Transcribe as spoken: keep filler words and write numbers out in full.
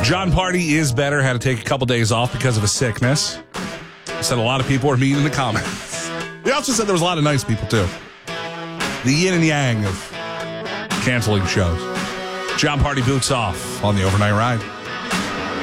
John Party is better. Had to take a couple days off because of a sickness. Said a lot of people were mean in the comments. They also said there was a lot of nice people, too. The yin and yang of canceling shows. John Party boots off on the overnight ride.